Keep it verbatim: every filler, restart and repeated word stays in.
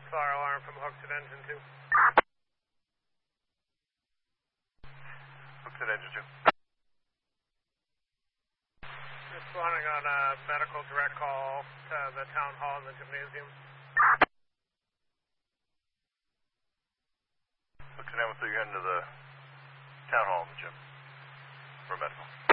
fire alarm from Hooks at engine two. Hooks at engine two. Responding on a medical direct call to the town hall and the gymnasium. Hooks at Amazon, so you're heading to the town hall in the gym for medical.